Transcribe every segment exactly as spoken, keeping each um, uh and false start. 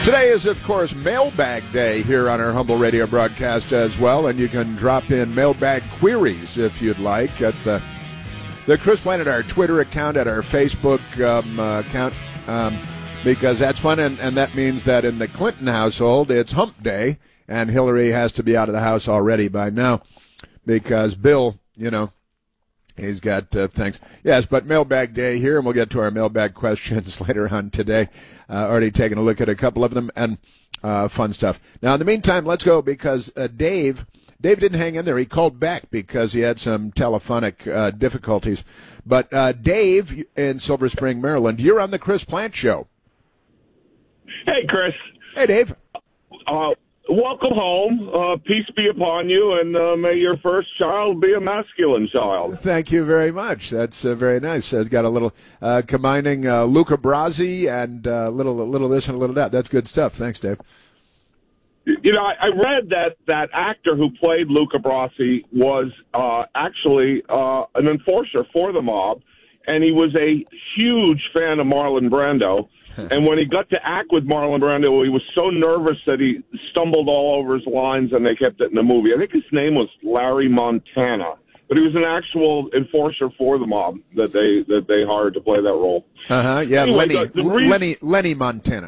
Today is, of course, Mailbag Day here on our Humble Radio broadcast as well, and you can drop in mailbag queries if you'd like at the the Chris Planet, our Twitter account, at our Facebook um, uh, account, um, because that's fun, and, and that means that in the Clinton household, it's Hump Day, and Hillary has to be out of the house already by now because Bill, you know, he's got uh, things. Yes, but Mailbag Day here, and we'll get to our mailbag questions later on today. Uh, already taken a look at a couple of them, and uh, fun stuff. Now, in the meantime, let's go because uh, Dave, Dave didn't hang in there. He called back because he had some telephonic uh, difficulties. But uh, Dave in Silver Spring, Maryland, you're on the Chris Plant Show. Hey, Chris. Hey, Dave. Uh, welcome home. Uh, peace be upon you, and uh, may your first child be a masculine child. Thank you very much. That's uh, very nice. It's got a little uh, combining uh, Luca Brasi and a uh, little, a little this and a little that. That's good stuff. Thanks, Dave. You know, I, I read that that actor who played Luca Brasi was uh, actually uh, an enforcer for the mob, and he was a huge fan of Marlon Brando. And when he got to act with Marlon Brando, he was so nervous that he stumbled all over his lines, and they kept it in the movie. I think his name was Larry Montana, but he was an actual enforcer for the mob that they that they hired to play that role. Uh huh. Yeah, anyway, Lenny, the, the reason, Lenny, Lenny Montana.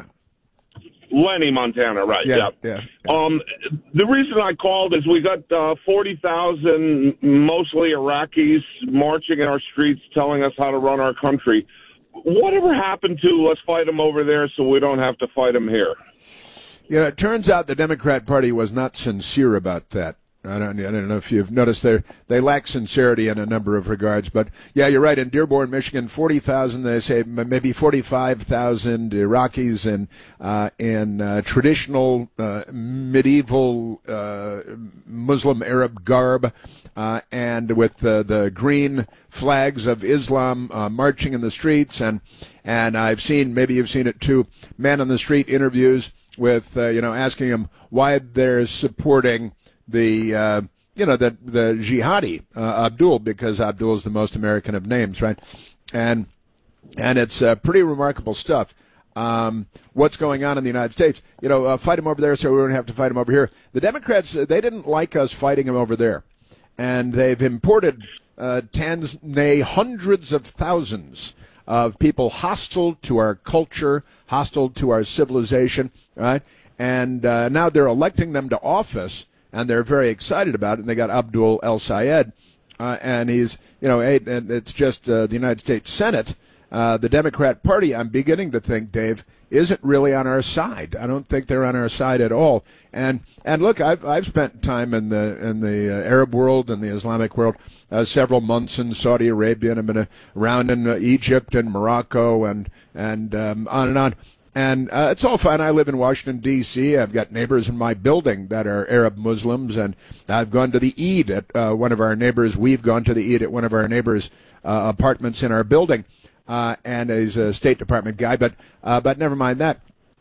Lenny Montana, right? Yeah, yeah. yeah, yeah. Um, the reason I called is we got uh, forty thousand, mostly Iraqis, marching in our streets, telling us how to run our country. Whatever happened to let's fight them over there so we don't have to fight them here? You know, it turns out the Democrat Party was not sincere about that. I don't, I don't know if you've noticed they they lack sincerity in a number of regards. But, yeah, you're right. In Dearborn, Michigan, forty thousand, they say maybe forty-five thousand Iraqis in, uh, in uh, traditional uh, medieval uh, Muslim Arab garb uh, and with uh, the green flags of Islam uh, marching in the streets. And, and I've seen, maybe you've seen it too, man on the street interviews with, uh, you know, asking them why they're supporting the, uh, you know, the, the jihadi, uh, Abdul, because Abdul is the most American of names, right? And, and it's uh, pretty remarkable stuff. Um, what's going on in the United States? You know, uh, fight him over there so we don't have to fight him over here. The Democrats, uh, they didn't like us fighting him over there. And they've imported uh, tens, nay, hundreds of thousands of people hostile to our culture, hostile to our civilization, right? And uh, now they're electing them to office, and they're very excited about it. And they got Abdul El-Sayed, uh, and he's, you know, and it's just uh, the United States Senate. Uh, the Democrat Party, I'm beginning to think, Dave, isn't really on our side. I don't think they're on our side at all. And and look, I've I've spent time in the in the uh, Arab world and the Islamic world, uh, several months in Saudi Arabia, and I've been uh, around in uh, Egypt and Morocco and and um, on and on. And uh, it's all fine. I live in Washington, D C I've got neighbors in my building that are Arab Muslims, and I've gone to the Eid at uh, one of our neighbors. We've gone to the Eid at one of our neighbors' uh, apartments in our building, uh, and he's a State Department guy. But uh, but never mind that.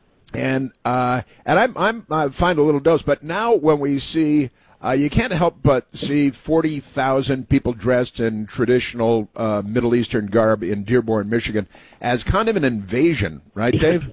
And uh, and I'm I'm I find a little dose. But now when we see. Uh, you can't help but see forty thousand people dressed in traditional uh, Middle Eastern garb in Dearborn, Michigan, as kind of an invasion, right, Dave?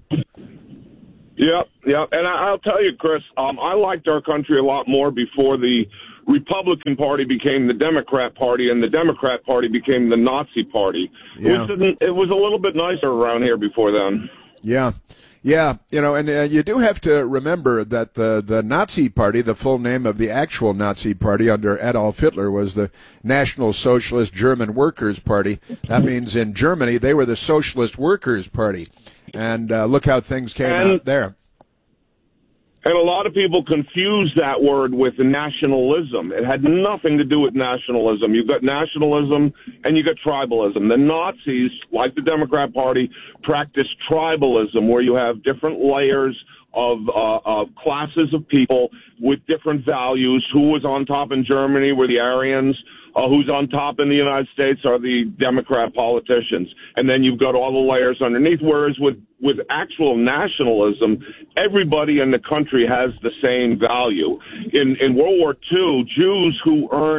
Yeah, yeah. And I, I'll tell you, Chris, um, I liked our country a lot more before the Republican Party became the Democrat Party and the Democrat Party became the Nazi Party. Yeah. It was, it was a little bit nicer around here before then. Yeah. Yeah, you know, and uh, you do have to remember that the, the Nazi Party, the full name of the actual Nazi Party under Adolf Hitler, was the National Socialist German Workers' Party. That means in Germany they were the Socialist Workers' Party. And uh, look how things came and, out there. And a lot of people confuse that word with nationalism. It had nothing to do with nationalism. You've got nationalism and you got tribalism. The Nazis, like the Democrat Party, practiced tribalism, where you have different layers of, uh, of classes of people with different values. Who was on top in Germany were the Aryans. Uh, who's on top in the United States are the Democrat politicians. And then you've got all the layers underneath, whereas with, with actual nationalism, everybody in the country has the same value. In, in World War Two, Jews who earned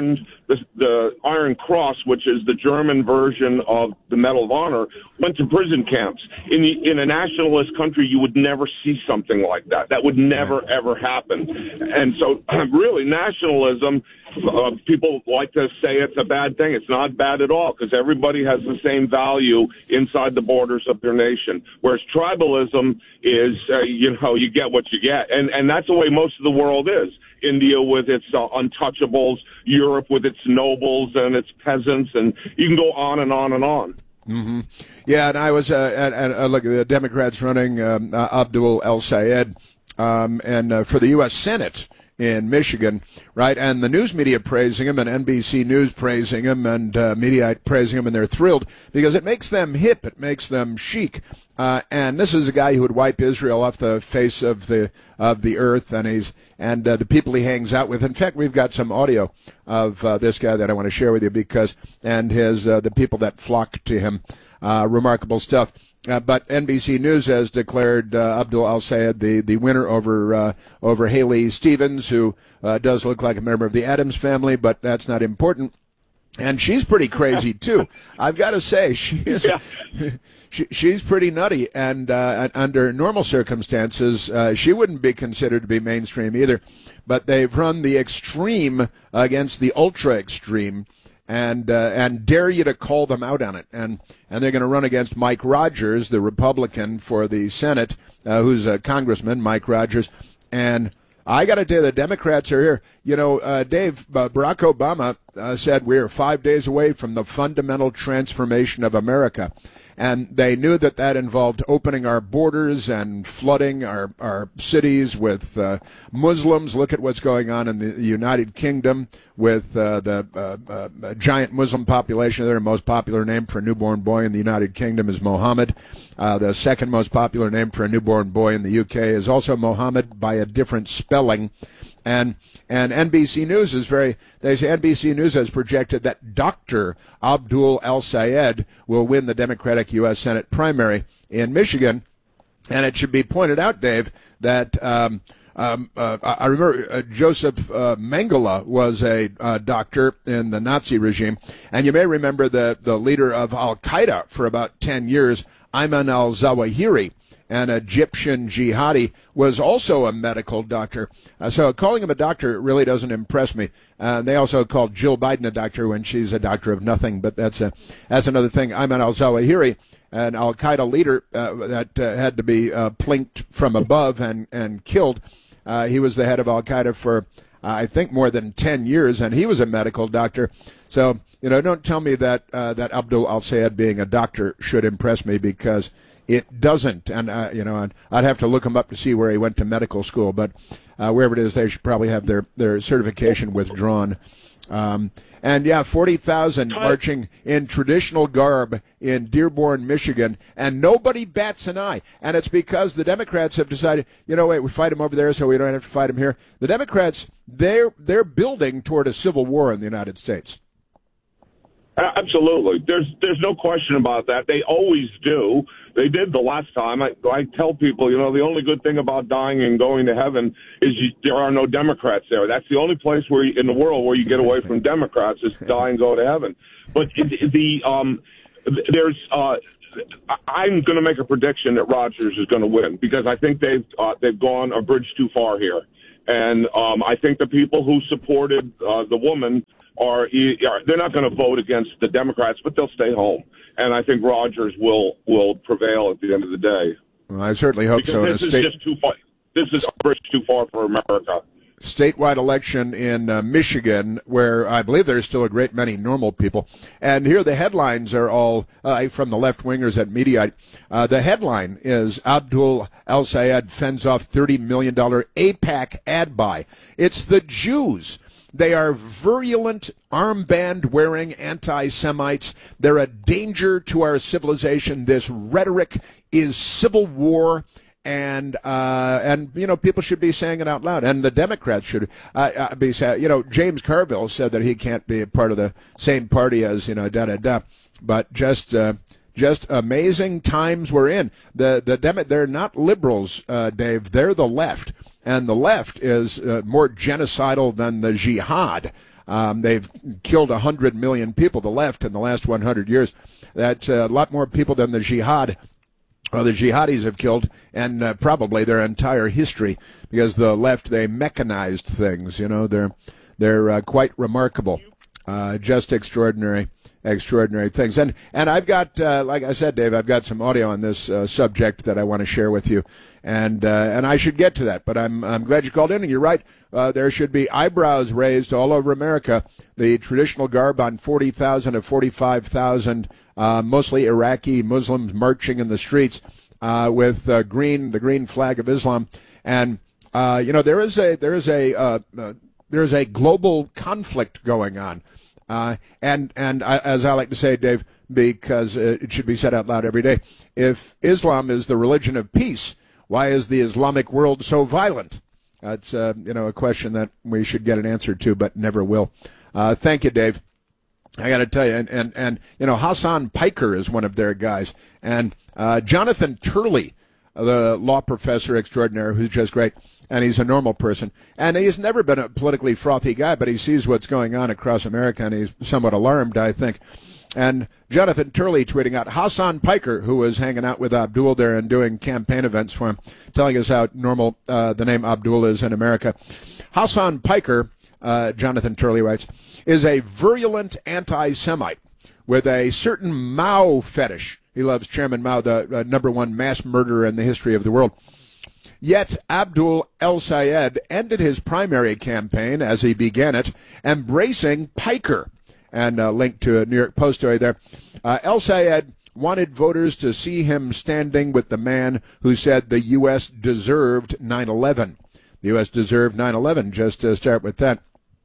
the, the Iron Cross, which is the German version of the Medal of Honor, went to prison camps. In the, in a nationalist country, you would never see something like that. That would never, ever happen. And so, really, nationalism, uh, people like to say it's a bad thing. It's not bad at all, because everybody has the same value inside the borders of their nation. Whereas tribalism is, uh, you know, you get what you get. And, and that's the way most of the world is. India with its uh, untouchables, Europe with its nobles and its peasants, and you can go on and on and on. Mm-hmm. Yeah, and I was uh, at, at uh, look, the Democrats running um, uh, Abdul El-Sayed um, and uh, for the U S Senate in Michigan, right? And the news media praising him, and N B C News praising him, and uh, Mediaite praising him, and they're thrilled because it makes them hip, it makes them chic. Uh, and this is a guy who would wipe Israel off the face of the of the earth, and he's and uh, the people he hangs out with. In fact, we've got some audio of uh, this guy that I want to share with you because and his uh, the people that flock to him. Uh, remarkable stuff. Uh, but N B C News has declared uh, Abdul El-Sayed the, the winner over uh, over Haley Stevens, who uh, does look like a member of the Addams family, but that's not important. And she's pretty crazy too. I've got to say, she is. Yeah. She, she's pretty nutty, and uh, under normal circumstances, uh, she wouldn't be considered to be mainstream either. But they've run the extreme against the ultra extreme, and uh, and dare you to call them out on it. And and they're going to run against Mike Rogers, the Republican for the Senate, uh, who's a congressman, Mike Rogers. And I got to tell you, the Democrats are here. You know, uh, Dave, uh, Barack Obama uh, said we're five days away from the fundamental transformation of America. And they knew that that involved opening our borders and flooding our, our cities with uh, Muslims. Look at what's going on in the United Kingdom with uh, the uh, uh, giant Muslim population. Their most popular name for a newborn boy in the United Kingdom is Mohammed. Uh, the second most popular name for a newborn boy in the U K is also Mohammed by a different spelling. And and N B C News is very, they say N B C News has projected that Doctor Abdul El-Sayed will win the Democratic U S Senate primary in Michigan. And it should be pointed out, Dave, that um, um, uh, I remember uh, Joseph uh, Mengele was a uh, doctor in the Nazi regime. And you may remember the, the leader of Al-Qaeda for about ten years, Ayman al-Zawahiri, an Egyptian jihadi, was also a medical doctor. Uh, so calling him a doctor really doesn't impress me. Uh, they also called Jill Biden a doctor when she's a doctor of nothing, but that's a, that's another thing. Ayman al-Zawahiri, an al-Qaeda leader uh, that uh, had to be uh, plinked from above and, and killed. Uh, he was the head of al-Qaeda for, uh, I think, more than ten years, and he was a medical doctor. So, you know, don't tell me that uh, that Abdul El-Sayed being a doctor should impress me, because it doesn't. And, uh, you know, I'd, I'd have to look him up to see where he went to medical school. But uh, wherever it is, they should probably have their, their certification withdrawn. Um, and, yeah, forty thousand marching in traditional garb in Dearborn, Michigan, and nobody bats an eye. And it's because the Democrats have decided, you know, wait, we fight them over there so we don't have to fight them here. The Democrats, they're, they're building toward a civil war in the United States. Absolutely. There's there's no question about that. They always do. They did the last time. I, I tell people, you know, the only good thing about dying and going to heaven is you, there are no Democrats there. That's the only place where you, in the world where you get away from Democrats is to die and go to heaven. But the um, there's uh, I'm going to make a prediction that Rogers is going to win, because I think they've uh, they've gone a bridge too far here. And um, I think the people who supported uh, the woman are, they're not going to vote against the Democrats, but they'll stay home. And I think Rogers will will prevail at the end of the day. Well, I certainly hope because so. This is state- just too far. This is a bridge too far for America. Statewide election in uh, Michigan, where I believe there's still a great many normal people. And here the headlines are all uh, from the left-wingers at Mediaite. Uh, the headline is Abdul El-Sayed fends off thirty million dollars AIPAC ad buy. It's the Jews. They are virulent, armband-wearing anti-Semites. They're a danger to our civilization. This rhetoric is civil war. And, uh, and, you know, people should be saying it out loud. And the Democrats should uh, uh, be saying, you know, James Carville said that he can't be a part of the same party as, you know, da-da-da. But just, uh, just amazing times we're in. The, the Demo- they're not liberals, uh, Dave. They're the left. And the left is uh, more genocidal than the jihad. Um, they've killed one hundred million people, the left, in the last one hundred years. That's a lot more people than the jihad. Well, the jihadis have killed, and uh, probably their entire history, because the left, they mechanized things. You know, they're they're uh, quite remarkable, uh, just extraordinary, extraordinary things. And and I've got, uh, like I said, Dave, I've got some audio on this uh, subject that I want to share with you, and uh, and I should get to that. But I'm I'm glad you called in, and you're right. Uh, there should be eyebrows raised all over America. The traditional garb on forty thousand of forty-five thousand. Uh, mostly Iraqi Muslims marching in the streets uh, with uh, green, the green flag of Islam, and uh, you know there is a there is a uh, uh, there is a global conflict going on, uh, and and I, as I like to say, Dave, because uh, it should be said out loud every day, if Islam is the religion of peace, why is the Islamic world so violent? That's uh, you know a question that we should get an answer to, but never will. Uh, thank you, Dave. I got to tell you, and, and, and, you know, Hassan Piker is one of their guys. And uh, Jonathan Turley, the law professor extraordinaire, who's just great, and he's a normal person. And he's never been a politically frothy guy, but he sees what's going on across America, and he's somewhat alarmed, I think. And Jonathan Turley tweeting out, Hassan Piker, who was hanging out with Abdul there and doing campaign events for him, telling us how normal uh, the name Abdul is in America. Hassan Piker, uh, Jonathan Turley writes, is a virulent anti-Semite with a certain Mao fetish. He loves Chairman Mao, the uh, number one mass murderer in the history of the world. Yet Abdul El-Sayed ended his primary campaign, as he began it, embracing Piker. And a link to a New York Post story there. Uh, El-Sayed wanted voters to see him standing with the man who said the U S deserved nine eleven. The U S deserved nine eleven, just to start with that.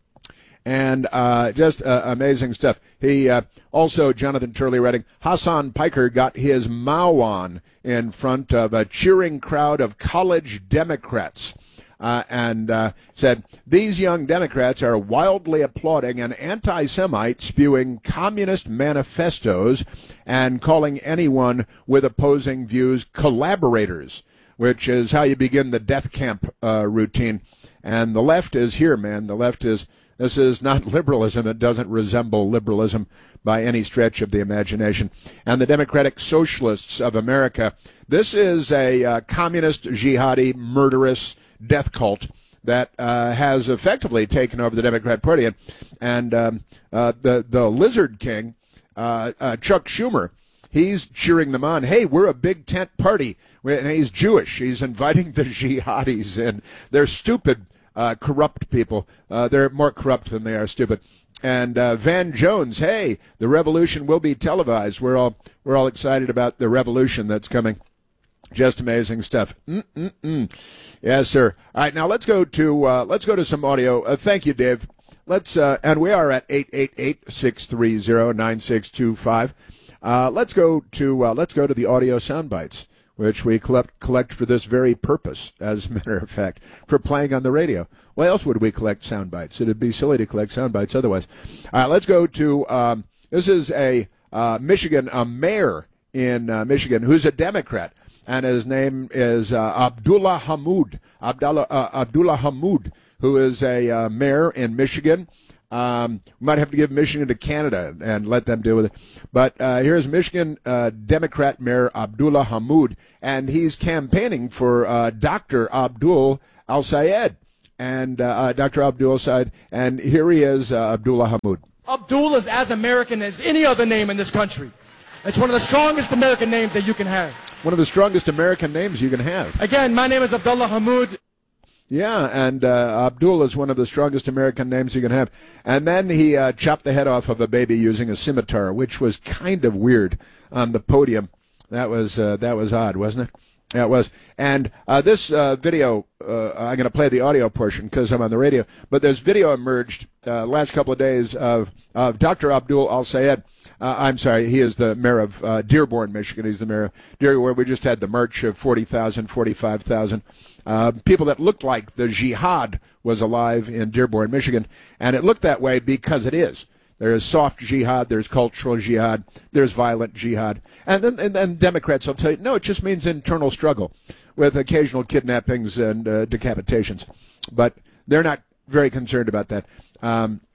And uh, just uh, amazing stuff. He uh, also, Jonathan Turley writing, Hassan Piker got his Mao on in front of a cheering crowd of college Democrats uh, and uh, said, these young Democrats are wildly applauding an anti-Semite spewing communist manifestos and calling anyone with opposing views collaborators, which is how you begin the death camp uh, routine. And the left is here, man. The left is... This is not liberalism. It doesn't resemble liberalism by any stretch of the imagination. And the Democratic Socialists of America, this is a uh, communist, jihadi, murderous death cult that uh, has effectively taken over the Democrat Party. And, and um, uh, the, the Lizard King, uh, uh, Chuck Schumer, he's cheering them on. Hey, we're a big tent party. And he's Jewish. He's inviting the jihadis in. They're stupid. Uh, corrupt people. Uh, they're more corrupt than they are stupid. And uh, Van Jones, hey, the revolution will be televised. We're all we're all excited about the revolution that's coming. Just amazing stuff. Mm-mm-mm. Yes, sir. All right, now let's go to uh, let's go to some audio. Uh, thank you, Dave. Let's uh, and we are at eight eight eight, six three zero, nine six two five. Uh, let's go to uh, let's go to the audio sound bites, which we collect, collect for this very purpose, as a matter of fact, for playing on the radio. Why else would we collect sound bites? It would be silly to collect sound bites otherwise. All right, let's go to, um, this is a uh, Michigan, a mayor in uh, Michigan who's a Democrat, and his name is uh, Abdullah Hammoud, Abdullah, uh, Abdullah Hammoud, who is a uh, mayor in Michigan. Um, we might have to give Michigan to Canada and let them deal with it. But uh, here's Michigan uh, Democrat Mayor Abdullah Hammoud, and he's campaigning for uh, Doctor Abdul El-Sayed. And uh, uh, Doctor Abdul El-Sayed, and here he is, uh, Abdullah Hammoud. Abdul is as American as any other name in this country. It's one of the strongest American names that you can have. One of the strongest American names you can have. Again, my name is Abdullah Hammoud. Yeah, and uh, Abdul is one of the strongest American names you can have. And then he uh, chopped the head off of a baby using a scimitar, which was kind of weird on the podium. That was uh, that was odd, wasn't it? Yeah, it was. And uh, this uh, video, uh, I'm going to play the audio portion because I'm on the radio, but there's video emerged uh, last couple of days of, of Doctor Abdul El-Sayed. Uh, I'm sorry, he is the mayor of uh, Dearborn, Michigan. He's the mayor of Dearborn, where we just had the march of forty thousand, forty-five thousand uh, people that looked like the jihad was alive in Dearborn, Michigan. And it looked that way because it is. There is soft jihad, there's cultural jihad, there's violent jihad. And then and then Democrats will tell you, no, it just means internal struggle with occasional kidnappings and uh, decapitations. But they're not very concerned about that. Um,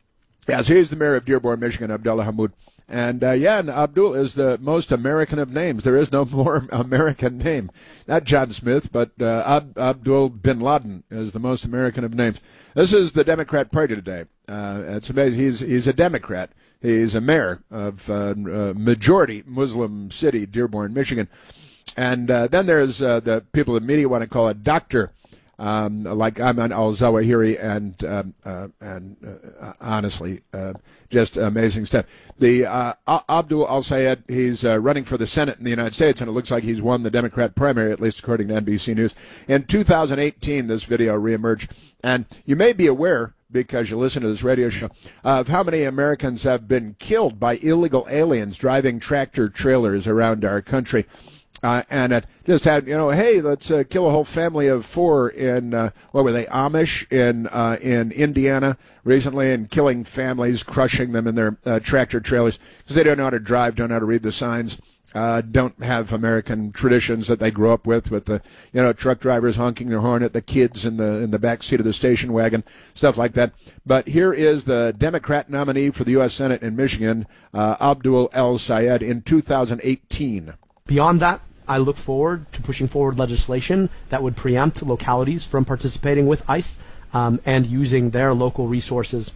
Yes, he's the mayor of Dearborn, Michigan, Abdullah Hammoud. And, uh, yeah, and Abdul is the most American of names. There is no more American name. Not John Smith, but uh, Ab- Abdul bin Laden is the most American of names. This is the Democrat Party today. Uh, it's amazing. He's, he's a Democrat. He's a mayor of uh, uh, majority Muslim city, Dearborn, Michigan. And uh, then there's uh, the people in the media want to call it Doctor Um, like Ayman al-Zawahiri, and um, uh, and uh, honestly, uh, just amazing stuff. The uh, Abdul al-Sayed, he's uh, running for the Senate in the United States, and it looks like he's won the Democrat primary, at least according to N B C News. In two thousand eighteen, this video reemerged, and you may be aware, because you listen to this radio show, of how many Americans have been killed by illegal aliens driving tractor trailers around our country. Uh, and it just had, you know, hey, let's uh, kill a whole family of four in, uh, what were they, Amish in uh, in Indiana recently, and killing families, crushing them in their uh, tractor trailers because they don't know how to drive, don't know how to read the signs, uh, don't have American traditions that they grew up with, with the, you know, truck drivers honking their horn at the kids in the in the back seat of the station wagon, stuff like that. But here is the Democrat nominee for the U S Senate in Michigan, uh, Abdul al-Sayed, in two thousand eighteen. Beyond that, I look forward to pushing forward legislation that would preempt localities from participating with ICE um, and using their local resources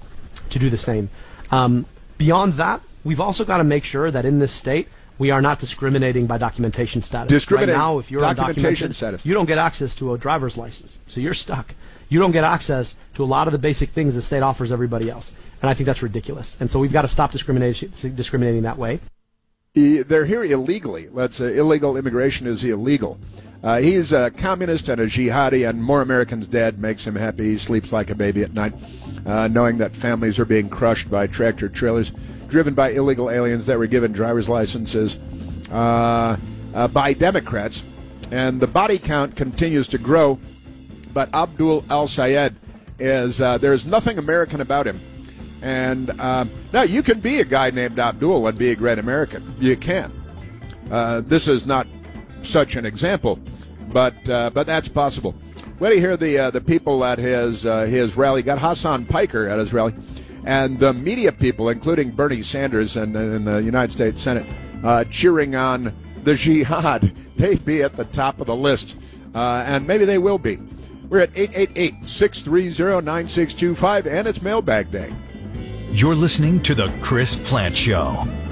to do the same. Um, beyond that, we've also got to make sure that in this state we are not discriminating by documentation status. Discriminating right now, if you're documentation undocumented, status. You don't get access to a driver's license, so you're stuck. You don't get access to a lot of the basic things the state offers everybody else, and I think that's ridiculous. And so we've got to stop discrimination, discriminating that way. They're here illegally. Let's uh, illegal immigration is illegal. Uh, he's a communist and a jihadi, and more Americans dead makes him happy. He sleeps like a baby at night, uh, knowing that families are being crushed by tractor trailers driven by illegal aliens that were given driver's licenses uh, uh, by Democrats. And the body count continues to grow, but Abdul al-Sayed is, uh, there's nothing American about him. And um, now you can be a guy named Abdul and be a great American. You can. Uh, this is not such an example, but uh, but that's possible. Well, you hear the uh, the people at his uh, his rally. Got Hassan Piker at his rally, and the media people, including Bernie Sanders and in the United States Senate, uh, cheering on the jihad. They'd be at the top of the list, uh, and maybe they will be. We're at eight eight eight, six three zero, nine six two five, and it's Mailbag Day. You're listening to The Chris Plante Show.